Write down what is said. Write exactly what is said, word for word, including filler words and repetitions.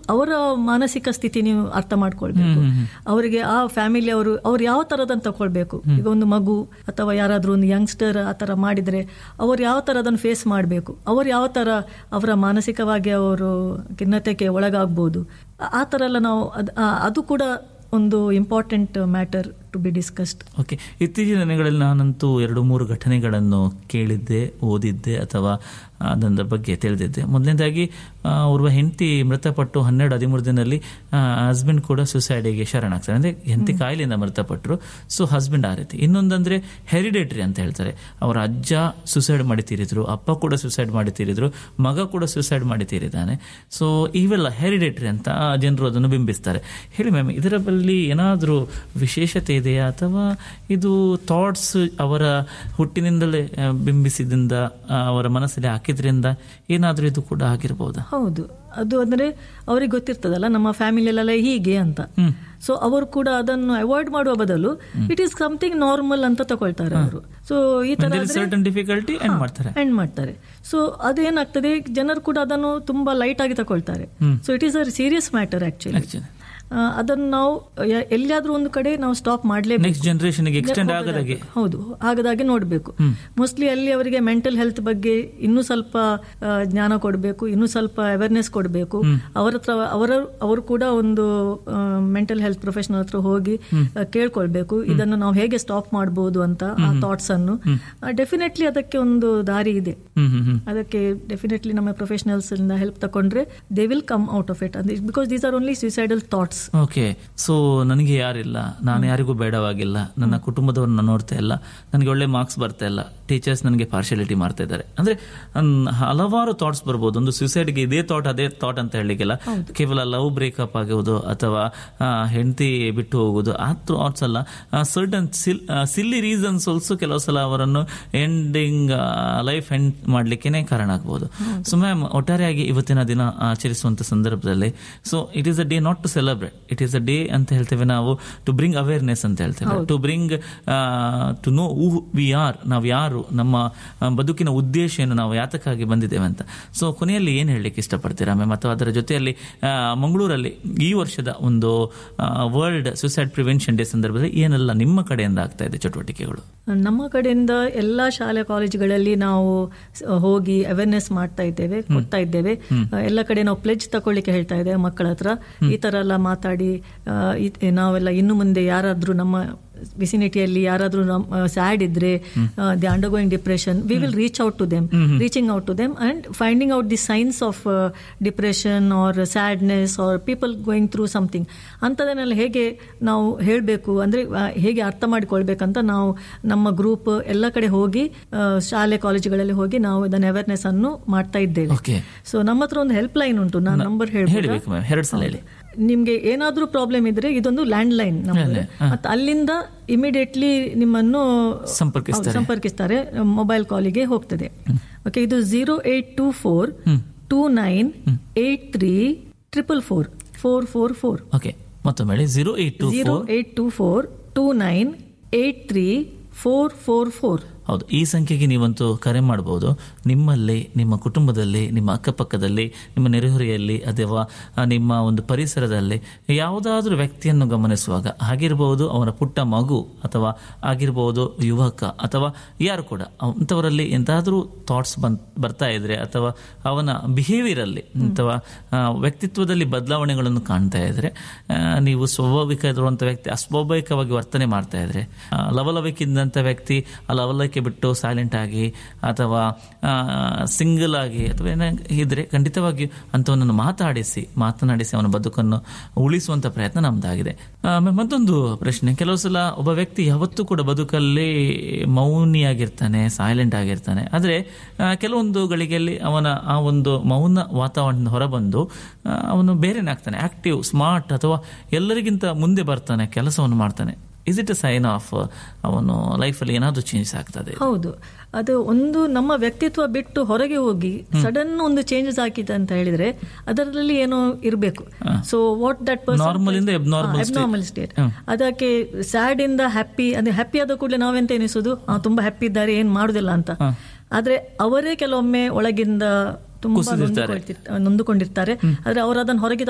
ಅವರ ಮಾನಸಿಕ ಸ್ಥಿತಿ ನೀವು ಅರ್ಥ ಮಾಡ್ಕೊಳ್ಬೇಕು. ಅವರಿಗೆ ಆ ಫ್ಯಾಮಿಲಿ ಅವರು ಅವ್ರು ಯಾವ ತರದನ್ನು ತಗೊಳ್ಬೇಕು. ಈಗ ಒಂದು ಮಗು ಅಥವಾ ಯಾರಾದ್ರೂ ಒಂದು ಯಂಗ್ಸ್ಟರ್ ಆ ತರ ಮಾಡಿದ್ರೆ ಅವ್ರು ಯಾವ ತರ ಅದನ್ನು ಫೇಸ್ ಮಾಡಬೇಕು, ಅವ್ರು ಯಾವ ತರ ಅವರ ಮಾನಸಿಕವಾಗಿ ಅವರು ಖಿನ್ನತೆಗೆ ಒಳಗಾಗ್ಬೋದು, ಆ ತರ ಎಲ್ಲ ನಾವು ಅದು ಕೂಡ ಒಂದು important matter to B discussed. Okay, ಇತ್ತೀಚಿನ ದಿನಗಳಲ್ಲಿ ನಾನಂತೂ ಎರಡು ಮೂರು ಘಟನೆಗಳನ್ನು ಕೇಳಿದ್ದೆ, ಓದಿದ್ದೆ ಅಥವಾ ಅದರ ಬಗ್ಗೆ ತಿಳಿದಿದ್ದೆ. ಮೊದಲನೇದಾಗಿ ಅವ್ರ ಹೆಂಡತಿ ಮೃತಪಟ್ಟು ಹನ್ನೆರಡು ಹದಿಮೂರು ದಿನದಲ್ಲಿ ಹಸ್ಬೆಂಡ್ ಕೂಡ ಸುಸೈಡಿಗೆ ಶರಣಾಗ್ತಾರೆ, ಅಂದರೆ ಹೆಂಡತಿ ಕಾಯಿಲೆಯಿಂದ ಮೃತಪಟ್ಟರು. ಸೊ ಹಸ್ಬೆಂಡ್ ಆ ರೀತಿ. ಇನ್ನೊಂದಂದ್ರೆ ಹೆರಿಡೇಟ್ರಿ ಅಂತ ಹೇಳ್ತಾರೆ. ಅವರ ಅಜ್ಜ ಸುಸೈಡ್ ಮಾಡಿ ತೀರಿದ್ರು, ಅಪ್ಪ ಕೂಡ ಸುಸೈಡ್ ಮಾಡಿ ತೀರಿದ್ರು, ಮಗ ಕೂಡ ಸುಸೈಡ್ ಮಾಡಿ ತೀರಿದ್ದಾನೆ. ಸೊ ಇವೆಲ್ಲ ಹೆರಿಡೇಟ್ರಿ ಅಂತ ಜನರು ಅದನ್ನು ಬಿಂಬಿಸ್ತಾರೆ. ಹೇಳಿ ಮ್ಯಾಮ್, ಇದರ ಬಳಿ ಏನಾದರೂ ವಿಶೇಷತೆ ಇದೆಯಾ ಅಥವಾ ಇದು ಥಾಟ್ಸ್ ಅವರ ಹುಟ್ಟಿನಿಂದಲೇ ಬಿಂಬಿಸಿದಿಂದ ಅವರ ಮನಸ್ಸಲ್ಲಿ ಹಾಕಿದ್ರಿಂದ ಏನಾದರೂ ಇದು ಕೂಡ ಆಗಿರ್ಬೋದಾ? ಹೌದು, ಅದು ಅಂದ್ರೆ ಅವ್ರಿಗೆ ಗೊತ್ತಿರ್ತದಲ್ಲ ನಮ್ಮ ಫ್ಯಾಮಿಲಿಯಲ್ಲೆಲ್ಲ ಹೀಗೆ ಅಂತ. ಸೊ ಅವರು ಕೂಡ ಅದನ್ನು ಅವಾಯ್ಡ್ ಮಾಡುವ ಬದಲು ಇಟ್ ಈಸ್ ಸಮಥಿಂಗ್ ನಾರ್ಮಲ್ ಅಂತ ತಗೊಳ್ತಾರೆ ಅವರು. ಸೊ ಈ ತರ ಡಿಫಿಕಲ್ಟಿ ಎಂಡ್ ಮಾಡ್ತಾರೆ. ಸೊ ಅದೇನಾಗ್ತದೆ, ಜನರು ಕೂಡ ಅದನ್ನು ತುಂಬಾ ಲೈಟ್ ಆಗಿ ತಗೊಳ್ತಾರೆ. So it is a serious matter actually. ಅದನ್ನು ನಾವು ಎಲ್ಲಿಯಾದ್ರೂ ಒಂದು ಕಡೆ ನಾವು ಸ್ಟಾಪ್ ಮಾಡಲೇಬೇಕು. ನೆಕ್ಸ್ಟ್ ಜನರೇಷನ್ಗೆ ಎಕ್ಸ್ಟೆಂಡ್ ಆಗದಾಗೆ. ಹೌದು, ಆಗದಾಗೆ ನೋಡಬೇಕು. ಮೋಸ್ಟ್ಲಿ ಅಲ್ಲಿ ಅವರಿಗೆ ಮೆಂಟಲ್ ಹೆಲ್ತ್ ಬಗ್ಗೆ ಇನ್ನೂ ಸ್ವಲ್ಪ ಜ್ಞಾನ ಕೊಡಬೇಕು, ಇನ್ನೂ ಸ್ವಲ್ಪ ಅವೇರ್ನೆಸ್ ಕೊಡಬೇಕು. ಅವರ ಹತ್ರ ಅವರ ಅವರು ಕೂಡ ಒಂದು ಮೆಂಟಲ್ ಹೆಲ್ತ್ ಪ್ರೊಫೆಷನಲ್ ಹತ್ರ ಹೋಗಿ ಕೇಳ್ಕೊಳ್ಬೇಕು, ಇದನ್ನು ನಾವು ಹೇಗೆ ಸ್ಟಾಪ್ ಮಾಡಬಹುದು ಅಂತ. ಆ ಥಾಟ್ಸ್ ಅನ್ನು ಡೆಫಿನೆಟ್ಲಿ ಅದಕ್ಕೆ ಒಂದು ದಾರಿ ಇದೆ. ಅದಕ್ಕೆ ಡೆಫಿನೆಟ್ಲಿ ನಮ್ಮ ಪ್ರೊಫೆಷನಲ್ಸ್ ಇಂದ ಹೆಲ್ಪ್ ತಗೊಂಡ್ರೆ they will come out of it. Because these are only suicidal thoughts. Okay, so ನನಗೆ ಯಾರಿಲ್ಲ, ನಾನು ಯಾರಿಗೂ ಬೇಡವಾಗಿಲ್ಲ, ನನ್ನ ಕುಟುಂಬದವ್ರನ್ನ ನೋಡ್ತಾ ಇಲ್ಲ, ನನಗೆ ಒಳ್ಳೆ ಮಾರ್ಕ್ಸ್ ಬರ್ತಾ ಇಲ್ಲ, ಟೀಚರ್ಸ್ ನನಗೆ ಪಾರ್ಶಿಯಾಲಿಟಿ ಮಾಡ್ತಾ ಇದ್ದಾರೆ ಅಂದ್ರೆ ಹಲವಾರು ಥಾಟ್ಸ್ ಬರ್ಬೋದು. ಒಂದು ಸುಸೈಡ್ಗೆ ಇದೇ ಥಾಟ್ ಅದೇ ಥಾಟ್ ಅಂತ ಹೇಳಲಿಕ್ಕಿಲ್ಲ. ಕೇವಲ ಲವ್ ಬ್ರೇಕಪ್ ಆಗುವುದು ಅಥವಾ ಹೆಂಡತಿ ಬಿಟ್ಟು ಹೋಗುವುದು ಆ ಥಾಟ್ಸ್ ಅಲ್ಲ. ಸರ್ಟನ್ ಸಿಲ್ಲಿ ರೀಸನ್ಸ್ ಆಲ್ಸೋ ಕೆಲವು ಸಲ ಅವರನ್ನು ಎಂಡಿಂಗ್ ಲೈಫ್ ಎಂಡ್ ಮಾಡ್ಲಿಕ್ಕೆ ಕಾರಣ ಆಗ್ಬಹುದು. ಸೊ ಮ್ಯಾಮ್, ಒಟ್ಟಾರೆಯಾಗಿ ಇವತ್ತಿನ ದಿನ ಆಚರಿಸುವಂತ ಸಂದರ್ಭದಲ್ಲಿ so it is a day not to celebrate, it is a day ಅಂತ ಹೇಳ್ತೇವೆ ನಾವು, ಟು ಬ್ರಿಂಗ್ ಅವೇರ್ನೆಸ್ ಅಂತ ಹೇಳ್ತೇವೆ, to bring to know who we are, ನಾವು ಯಾರು, ನಮ್ಮ ಬದುಕಿನ ಉದ್ದೇಶ ಏನು, ನಾವು ಯಾತಕ್ಕಾಗಿ ಬಂದಿದ್ದೇವೆ ಅಂತ. ಸೊ ಕೊನೆಯಲ್ಲಿ ಏನ್ ಹೇಳಲಿಕ್ಕೆ ಇಷ್ಟಪಡ್ತೀರಾ ಮ್ಯಾಮ್? ಅಥವಾ ಅದರ ಜೊತೆಯಲ್ಲಿ ಮಂಗಳೂರಲ್ಲಿ ಈ ವರ್ಷದ ಒಂದು ವರ್ಲ್ಡ್ ಸುಸೈಡ್ ಪ್ರಿವೆನ್ಷನ್ ಡೇ ಸಂದರ್ಭದಲ್ಲಿ ಏನೆಲ್ಲ ನಿಮ್ಮ ಕಡೆಯಿಂದ ಆಗ್ತಾ ಇದೆ ಚಟುವಟಿಕೆಗಳು? ನಮ್ಮ ಕಡೆಯಿಂದ ಎಲ್ಲಾ ಶಾಲೆ ಕಾಲೇಜುಗಳಲ್ಲಿ ನಾವು ಹೋಗಿ ಅವೇರ್ನೆಸ್ ಮಾಡ್ತಾ ಇದ್ದೇವೆ, ಕೊಡ್ತಾ ಇದ್ದೇವೆ. ಎಲ್ಲ ಕಡೆ ನಾವು ಪ್ಲೆಜ್ ತಗೊಳ್ಳಿಕ್ಕೆ ಹೇಳ್ತಾ ಇದ್ದೇವೆ ಮಕ್ಕಳ ಹತ್ರ. ಈ ತರ ಎಲ್ಲ ಮಾತಾಡಿ ನಾವೆಲ್ಲ ಇನ್ನು ಮುಂದೆ ಯಾರಾದ್ರೂ ನಮ್ಮ ವಿಸಿನಿಟಿಯಲ್ಲಿ ಯಾರಾದ್ರೂ ಸ್ಯಾಡ್ ಇದ್ರೆ, the undergoing depression, we will reach out to them, reaching out to them and finding out the science of depression R sadness are people going through something ಅಂಥದನ್ನೆಲ್ಲ ಹೇಗೆ ನಾವು ಹೇಳಬೇಕು, ಅಂದ್ರೆ ಹೇಗೆ ಅರ್ಥ ಮಾಡಿಕೊಳ್ಬೇಕಂತ ನಾವು ನಮ್ಮ ಗ್ರೂಪ್ ಎಲ್ಲ ಕಡೆ ಹೋಗಿ ಶಾಲೆ ಕಾಲೇಜುಗಳಲ್ಲಿ ಹೋಗಿ ನಾವು ಇದನ್ನ ಅವೇರ್ನೆಸ್ ಅನ್ನು ಮಾಡ್ತಾ ಇದ್ದೇವೆ. ಸೊ ನಮ್ಮ ಹತ್ರ ಒಂದು ಹೆಲ್ಪ್ ಲೈನ್ ಉಂಟು, ನಾನು ನಂಬರ್ ಹೇಳ್ಬೇಕು. ನಿಮ್ಗೆ ಏನಾದ್ರೂ ಪ್ರಾಬ್ಲಮ್ ಇದ್ರೆ ಇದೊಂದು ಲ್ಯಾಂಡ್ ಲೈನ್ ನಮ್ಮಲ್ಲಿ, ಮತ್ತೆ ಅಲ್ಲಿಂದ ಇಮಿಡಿಯೇಟ್ಲಿ ನಿಮ್ಮನ್ನು ಸಂಪರ್ಕಿಸ್ತಾರೆ, ಮೊಬೈಲ್ ಕಾಲಿಗೆ ಹೋಗ್ತದೆ. ಓಕೆ, ಇದು zero eight two four two nine eight three triple four four four four okay, ಮತ್ತೊಮ್ಮೆ zero eight zero eight two four two nine eight three four four four. ಹೌದು, ಈ ಸಂಖ್ಯೆಗೆ ನೀವಂತೂ ಕರೆ ಮಾಡಬಹುದು. ನಿಮ್ಮಲ್ಲಿ, ನಿಮ್ಮ ಕುಟುಂಬದಲ್ಲಿ, ನಿಮ್ಮ ಅಕ್ಕಪಕ್ಕದಲ್ಲಿ, ನಿಮ್ಮ ನೆರೆಹೊರೆಯಲ್ಲಿ ಅಥವಾ ನಿಮ್ಮ ಒಂದು ಪರಿಸರದಲ್ಲಿ ಯಾವುದಾದ್ರೂ ವ್ಯಕ್ತಿಯನ್ನು ಗಮನಿಸುವಾಗ, ಆಗಿರಬಹುದು ಅವನ ಪುಟ್ಟ ಮಗು ಅಥವಾ ಆಗಿರಬಹುದು ಯುವಕ ಅಥವಾ ಯಾರು ಕೂಡ, ಅಂಥವರಲ್ಲಿ ಎಂತಾದ್ರೂ ಥಾಟ್ಸ್ ಬಂದ್ ಬರ್ತಾ ಇದ್ರೆ ಅಥವಾ ಅವನ ಬಿಹೇವಿಯರ್ ಅಲ್ಲಿ ಅಥವಾ ವ್ಯಕ್ತಿತ್ವದಲ್ಲಿ ಬದಲಾವಣೆಗಳನ್ನು ಕಾಣ್ತಾ ಇದ್ರೆ, ನೀವು ಸ್ವಾಭಾವಿಕ ಇರುವಂಥ ವ್ಯಕ್ತಿ ಅಸ್ವಾಭಾವಿಕವಾಗಿ ವರ್ತನೆ ಮಾಡ್ತಾ ಇದ್ರೆ, ಲವಲವಿಕಿದ್ದಂಥ ವ್ಯಕ್ತಿ ಆ ಲವಲವಿಕೆ ಬಿಟ್ಟು ಸೈಲೆಂಟ್ ಆಗಿ ಅಥವಾ ಸಿಂಗಲ್ ಆಗಿ ಅಥವಾ ಏನ ಇದ್ರೆ ಖಂಡಿತವಾಗಿಯೂ ಅಂಥವನನ್ನು ಮಾತಾಡಿಸಿ ಮಾತನಾಡಿಸಿ ಅವನ ಬದುಕನ್ನು ಉಳಿಸುವಂತ ಪ್ರಯತ್ನ ನಮ್ದಾಗಿದೆ. ಮತ್ತೊಂದು ಪ್ರಶ್ನೆ, ಕೆಲವು ಸಲ ಒಬ್ಬ ವ್ಯಕ್ತಿ ಯಾವತ್ತೂ ಕೂಡ ಬದುಕಲ್ಲಿ ಮೌನಿಯಾಗಿರ್ತಾನೆ, ಸೈಲೆಂಟ್ ಆಗಿರ್ತಾನೆ. ಆದರೆ ಕೆಲವೊಂದು ಗಳಿಗೆಯಲ್ಲಿ ಅವನ ಆ ಒಂದು ಮೌನ ವಾತಾವರಣದಿಂದ ಹೊರಬಂದು ಅವನು ಬೇರೆನಾಗ್ತಾನೆ, ಆಕ್ಟಿವ್, ಸ್ಮಾರ್ಟ್ ಅಥವಾ ಎಲ್ಲರಿಗಿಂತ ಮುಂದೆ ಬರ್ತಾನೆ, ಕೆಲಸವನ್ನು ಮಾಡ್ತಾನೆ. Is it a sign of ಅವನು ಲೈಫಲ್ಲಿ ಏನಾದರೂ ಚೇಂಜಸ್ ಆಗ್ತದೆ? ಹೌದು, ಅದು ಒಂದು ನಮ್ಮ ವ್ಯಕ್ತಿತ್ವ ಬಿಟ್ಟು ಹೊರಗೆ ಹೋಗಿ ಸಡನ್ ಒಂದು ಚೇಂಜಸ್ ಆಗಿದೆ ಅಂತ ಹೇಳಿದ್ರೆ ಅದರಲ್ಲಿ ಏನೋ ಇರಬೇಕು. So what that person abnormal state, ಅದಕ್ಕೆ ಸ್ಯಾಡ್ ಇಂದ ಹ್ಯಾಪಿ, ಅಂದ್ರೆ ಹ್ಯಾಪಿ ಆದ ಕೂಡಲೇ ನಾವೆಂತ ಎನಿಸೋದು ತುಂಬಾ ಹ್ಯಾಪಿ ಇದ್ದಾರೆ, ಏನ್ ಮಾಡುದಿಲ್ಲ ಅಂತ. ಆದ್ರೆ ಅವರೇ ಕೆಲವೊಮ್ಮೆ ಒಳಗಿಂದ ತುಂಬಾ ನೊಂದುಕೊಂಡಿರ್ತಾರೆ. ಆದ್ರೆ ಅವರು ಅದನ್ನು ಹೊರಗೆ